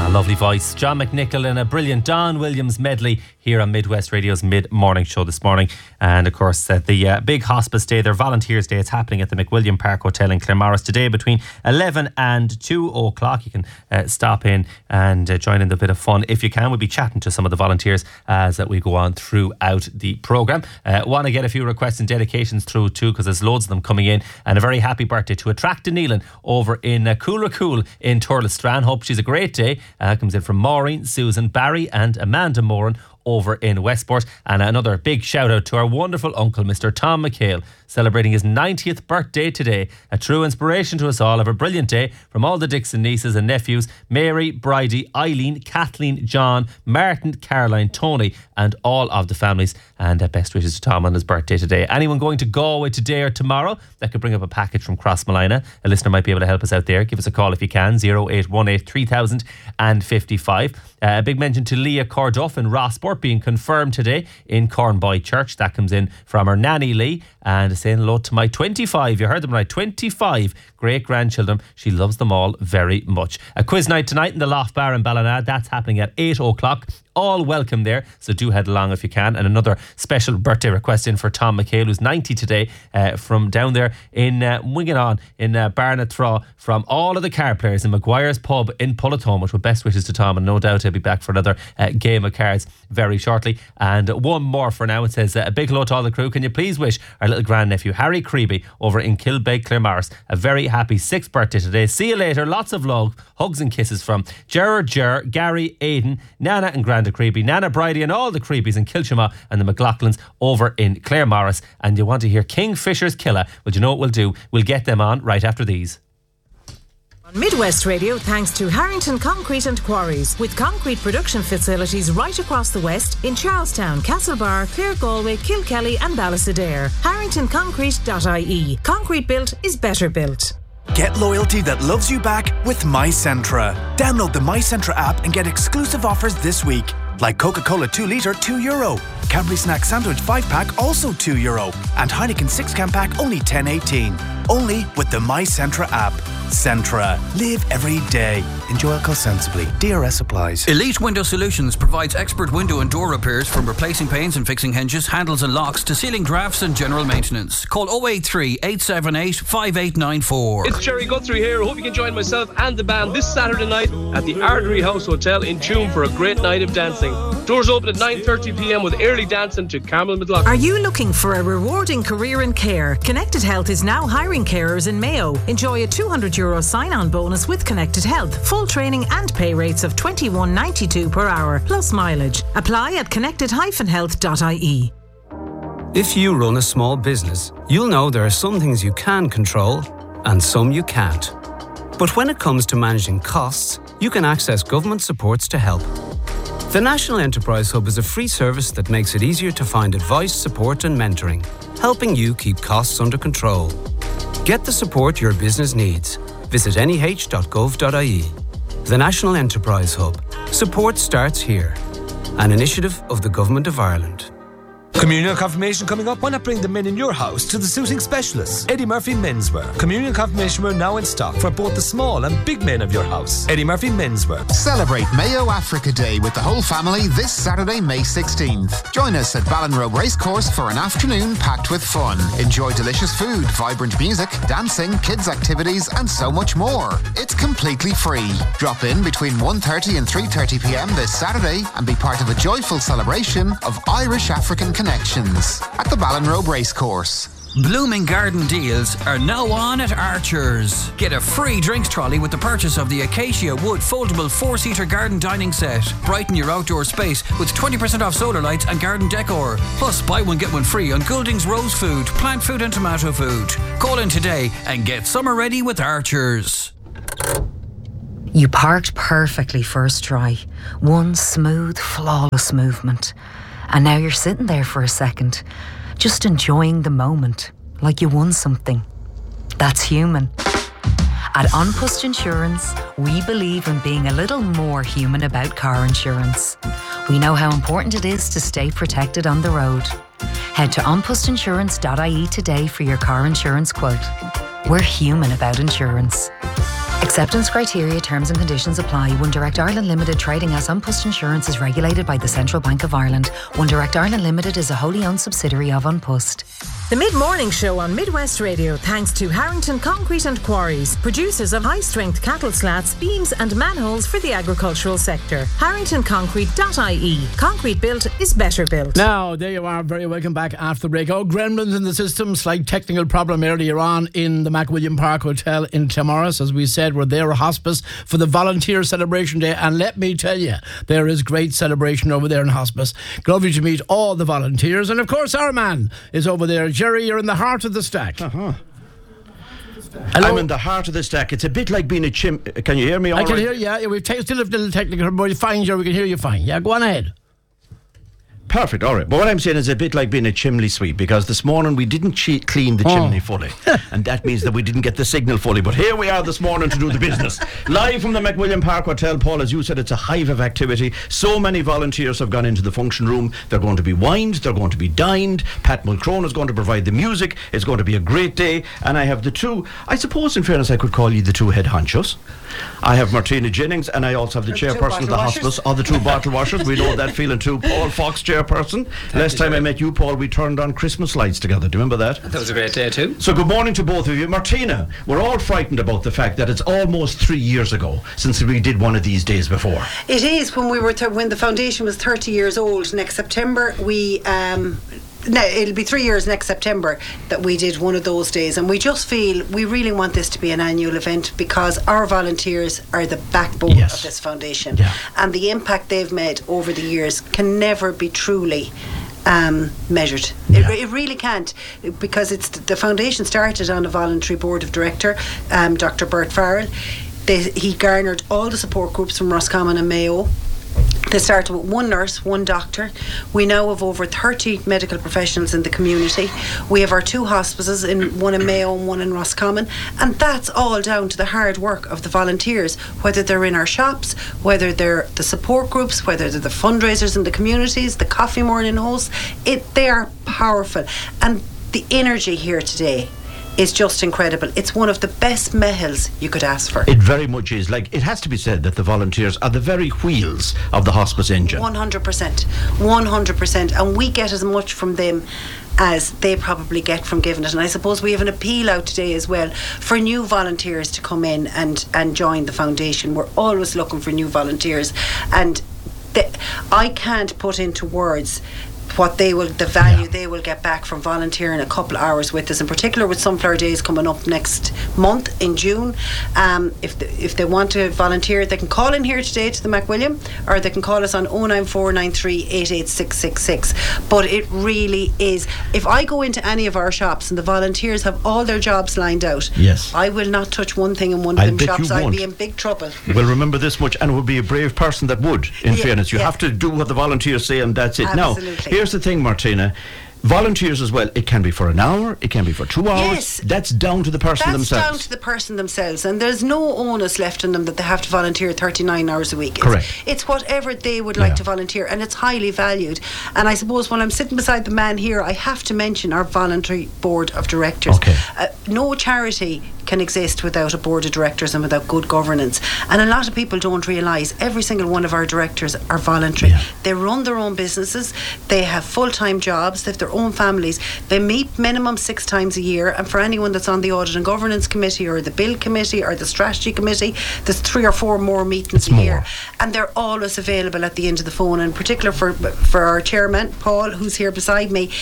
lovely voice. John McNichol in a brilliant Don Williams medley here on Midwest Radio's mid-morning show this morning. And of course, the big hospice day, their Volunteers Day, it's happening at the McWilliam Park Hotel in Claremorris today between 11 and 2 o'clock. You can stop in and join in the bit of fun if you can. We'll be chatting to some of the volunteers as we go on throughout the programme. Want to get a few requests and dedications through too, because there's loads of them coming in. And a very happy birthday to Attracta Neelan over in Coolracool in Turlestrane. Hope she's a great day. Comes in from Maureen, Susan, Barry and Amanda Moran over in Westport. And another big shout out to our wonderful uncle, Mr. Tom McHale, celebrating his 90th birthday today. A true inspiration to us all. Have a brilliant day from all the Dixon nieces and nephews, Mary, Bridie, Eileen, Kathleen, John, Martin, Caroline, Tony and all of the families. And best wishes to Tom on his birthday today. Anyone going to Galway today or tomorrow that could bring up a package from Crossmolina, a listener might be able to help us out there. Give us a call if you can, 0818 3000 and 55. A big mention to Leah Corduff in Rossport being confirmed today in Cornboy Church. That comes in from her nanny Lee, and saying hello to my 25, you heard them right, 25 great grandchildren. She loves them all very much. A quiz night tonight in the Loft Bar in Ballina. That's happening at 8 o'clock. All welcome there, so do head along if you can. And another special birthday request in for Tom McHale, who's 90 today, from down there in Winganon in Barnathraw, from all of the card players in Maguire's Pub in Pullatomuch, with best wishes to Tom, and no doubt he'll be back for another game of cards very shortly. And one more for now. It says, a big hello to all the crew. Can you please wish our little grandnephew Harry Creeby over in Kilbeg, Claremorris, a very happy 6th birthday today. See you later. Lots of love, hugs and kisses from Gerard, Gary, Aidan, Nana and Granda Creeby, Nana Bridie and all the Creebies in Kilchama and the McLaughlins over in Claremorris. And you want to hear Kingfisher's Killer? Well, you know what we'll do? We'll get them on right after these. On Midwest Radio, thanks to Harrington Concrete and Quarries, with concrete production facilities right across the west in Charlestown, Castlebar, Clare Galway, Kilkelly and Ballysadare. HarringtonConcrete.ie. Concrete built is better built. Get loyalty that loves you back with MyCentra. Download the MyCentra app and get exclusive offers this week. Like Coca-Cola 2 litre, €2. Cadbury Snack Sandwich 5-pack, also €2. And Heineken 6-can pack, only $10.18. Only with the MyCentra app. Centra. Live every day. Enjoy alcohol sensibly. DRS applies. Elite Window Solutions provides expert window and door repairs, from replacing panes and fixing hinges, handles and locks to ceiling drafts and general maintenance. Call 083 878 5894. It's Jerry Guthrie here. I hope you can join myself and the band this Saturday night at the Ardery House Hotel in Tuam for a great night of dancing. Doors open at 9:30pm with early dancing to Carmel McLaughlin. Are you looking for a rewarding career in care? Connected Health is now hiring carers in Mayo. Enjoy a €200 sign-on bonus with Connected Health. Full training and pay rates of $21.92 per hour, plus mileage. Apply at connected-health.ie. If you run a small business, you'll know there are some things you can control and some you can't. But when it comes to managing costs, you can access government supports to help. The National Enterprise Hub is a free service that makes it easier to find advice, support and mentoring, helping you keep costs under control. Get the support your business needs. Visit neh.gov.ie. The National Enterprise Hub. Support starts here. An initiative of the Government of Ireland. Communion confirmation coming up. Why not bring the men in your house to the suiting specialists? Eddie Murphy Menswear. Communion confirmation wear now in stock for both the small and big men of your house. Eddie Murphy Menswear. Celebrate Mayo Africa Day with the whole family this Saturday, May 16th. Join us at Ballinrobe Racecourse for an afternoon packed with fun. Enjoy delicious food, vibrant music, dancing, kids activities and so much more. It's completely free. Drop in between 1:30 and 3:30pm this Saturday and be part of a joyful celebration of Irish-African connections at the Ballinrobe Racecourse. Blooming Garden deals are now on at Archer's. Get a free drinks trolley with the purchase of the Acacia Wood foldable 4-seater garden dining set. Brighten your outdoor space with 20% off solar lights and garden decor. Plus, buy one get one free on Goulding's rose food, plant food and tomato food. Call in today and get summer ready with Archer's. You parked perfectly first try. One smooth, flawless movement. And now you're sitting there for a second, just enjoying the moment, like you won something. That's human. At An Post Insurance, we believe in being a little more human about car insurance. We know how important it is to stay protected on the road. Head to onpostinsurance.ie today for your car insurance quote. We're human about insurance. Acceptance criteria, terms and conditions apply. One Direct Ireland Limited, trading as An Post Insurance, is regulated by the Central Bank of Ireland. One Direct Ireland Limited is a wholly owned subsidiary of An Post. The Mid-Morning Show on Midwest Radio, thanks to Harrington Concrete and Quarries, producers of high-strength cattle slats, beams and manholes for the agricultural sector. HarringtonConcrete.ie. Concrete built is better built. Now, there you are. Very welcome back after the break. Oh, gremlins in the system. Slight technical problem earlier on in the McWilliam Park Hotel in Claremorris. As we said, we're there at hospice for the Volunteer Celebration Day. And let me tell you, there is great celebration over there in hospice. Lovely to meet all the volunteers. And of course, our man is over there. Jerry, you're in the heart of the stack. Uh-huh. Hello? I'm in the heart of the stack. It's a bit like being a chimp. Can you hear me all I can right? hear you, yeah. We've still a little technical, but fine, Jerry, we can hear you fine. Yeah, go on ahead. Perfect, all right. But what I'm saying is a bit like being a chimney sweep, because this morning we didn't clean the chimney fully. And that means that we didn't get the signal fully. But here we are this morning to do the business. Live from the McWilliam Park Hotel, Paul, as you said, it's a hive of activity. So many volunteers have gone into the function room. They're going to be wined, they're going to be dined. Pat Mulcrone is going to provide the music. It's going to be a great day. And I have the two, I suppose in fairness I could call you the two head honchos. I have Martina Jennings, and I also have the chairperson of the hospice, or the two bottle washers. We know that feeling too. Paul Fox, chairperson. Last time I met you, Paul, we turned on Christmas lights together. Do you remember that? That was a great day too. So good morning to both of you. Martina, we're all frightened about the fact that it's almost 3 years ago since we did one of these days before. It is. When when the foundation was 30 years old next September, it'll be 3 years next September that we did one of those days, and we just feel we really want this to be an annual event because our volunteers are the backbone of this foundation, and the impact they've made over the years can never be truly measured. It really can't, because the foundation started on a voluntary board of director, Dr. Bert Farrell. He garnered all the support groups from Roscommon and Mayo. They started with one nurse, one doctor. We now have over 30 medical professionals in the community. We have our two hospices, one in Mayo and one in Roscommon, and that's all down to the hard work of the volunteers, whether they're in our shops, whether they're the support groups, whether they're the fundraisers in the communities, the coffee morning hosts. They are powerful, and the energy here today is just incredible. It's one of the best mehels you could ask for. It very much is. Like, it has to be said that the volunteers are the very wheels of the hospice engine. 100%, and we get as much from them as they probably get from giving it. And I suppose we have an appeal out today as well for new volunteers to come in and join the foundation. We're always looking for new volunteers, and I can't put into words what the value they will get back from volunteering a couple of hours with us, in particular with Sunflower Days coming up next month in June. If they want to volunteer, they can call in here today to the McWilliam, or they can call us on 09493 88666. But it really is, if I go into any of our shops and the volunteers have all their jobs lined out, I will not touch one thing in one of them shops. I'll be in big trouble. Well, remember this much, and it would be a brave person that would, in fairness. You have to do what the volunteers say, and that's it. Absolutely. Now, here's the thing, Martina. Volunteers as well, it can be for an hour, it can be for 2 hours. Yes. That's down to the person themselves. That's down to the person themselves, and there's no onus left on them that they have to volunteer 39 hours a week. Correct. It's whatever they would like to volunteer, and it's highly valued. And I suppose when I'm sitting beside the man here, I have to mention our voluntary board of directors. Okay. No charity can exist without a board of directors and without good governance. And a lot of people don't realise every single one of our directors are voluntary. They run their own businesses, they have full-time jobs, they have their own families. They meet minimum 6 times a year, and for anyone that's on the Audit and Governance Committee or the Bill Committee or the Strategy Committee, there's 3 or 4 more meetings a year. And they're always available at the end of the phone. And in particular for our chairman, Paul, who's here beside me,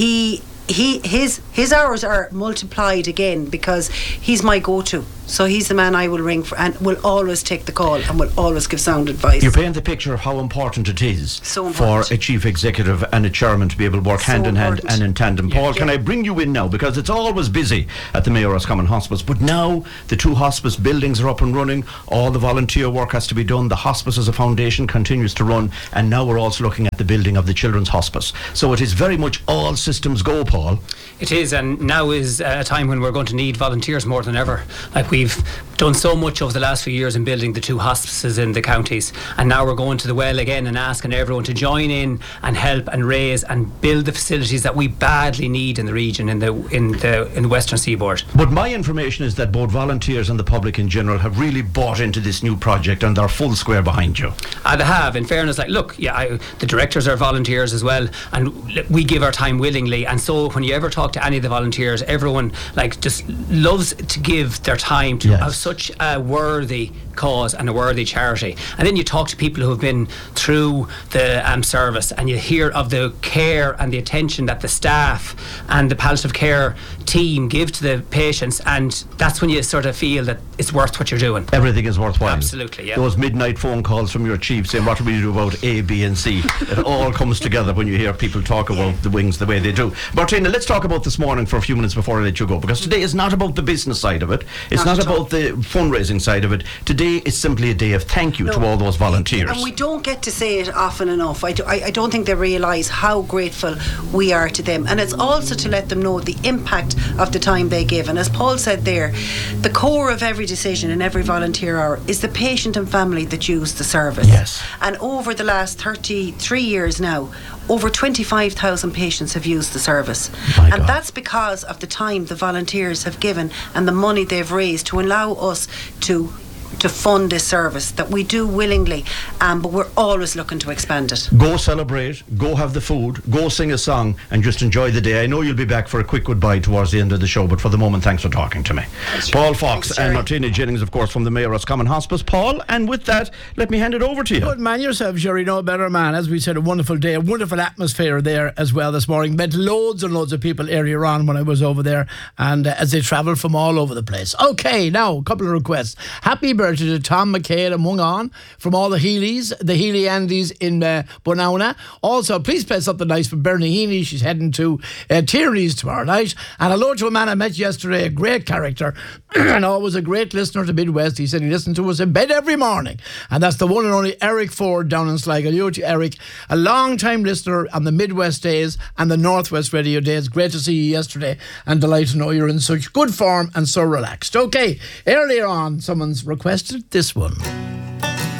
his hours are multiplied again because he's my go-to. So he's the man I will ring for and will always take the call and will always give sound advice. You're painting the picture of how important it is for a chief executive and a chairman to be able to work hand in hand and in tandem. Paul, can I bring you in now? Because it's always busy at the Mayo Roscommon Hospice, but now the 2 hospice buildings are up and running. All the volunteer work has to be done. The hospice as a foundation continues to run, and now we're also looking at the building of the Children's Hospice. So it is very much all systems go, Paul. It is, and now is a time when we're going to need volunteers more than ever. Like, we've done so much over the last few years in building the 2 hospices in the counties, and now we're going to the well again and asking everyone to join in and help and raise and build the facilities that we badly need in the region, in the Western Seaboard. But my information is that both volunteers and the public in general have really bought into this new project and they're full square behind you. They have, in fairness. Like, look, the directors are volunteers as well, and we give our time willingly, and so when you ever talk to any of the volunteers, everyone just loves to give their time to such a worthy cause and a worthy charity. And then you talk to people who have been through the service, and you hear of the care and the attention that the staff and the palliative care team give to the patients, and that's when you sort of feel that it's worth what you're doing. Everything is worthwhile. Absolutely, yeah. Those midnight phone calls from your chief saying, what do we do about A, B and C? It all comes together when you hear people talk about the wings the way they do. Martina, let's talk about this morning for a few minutes before I let you go, because today is not about the business side of it. It's not about the fundraising side of it. Today is simply a day of thank you to all those volunteers. And we don't get to say it often enough. I don't think they realise how grateful we are to them. And it's also to let them know the impact of the time they give. And as Paul said there, the core of every decision and every volunteer hour is the patient and family that use the service. Yes. And over the last 33 years now, over 25,000 patients have used the service. And that's because of the time the volunteers have given and the money they've raised to allow us to fund this service that we do willingly, but we're always looking to expand it. Go celebrate, go have the food, go sing a song and just enjoy the day. I know you'll be back for a quick goodbye towards the end of the show, but for the moment, thanks for talking to me. Paul Fox and Martina Jennings, of course, from the Mayo Roscommon Hospice. Paul, and with that, let me hand it over to you. Good man yourself, Jerry, no better man. As we said, a wonderful day, a wonderful atmosphere there as well this morning. Met loads and loads of people earlier on when I was over there, and as they travel from all over the place. Okay, now a couple of requests. Happy birthday to Tom McCabe and Mungan from all the Healys, the Healy Andes in Bonauna. Also, please play something nice for Bernie Heaney. She's heading to Tierney's tomorrow night. And hello to a man I met yesterday, a great character and always a great listener to Midwest. He said he listened to us in bed every morning. And that's the one and only Eric Ford down in Sligo. Hello to Eric, a long-time listener on the Midwest days and the Northwest radio days. Great to see you yesterday and delighted to know you're in such good form and so relaxed. Okay, earlier on, someone's requested this one.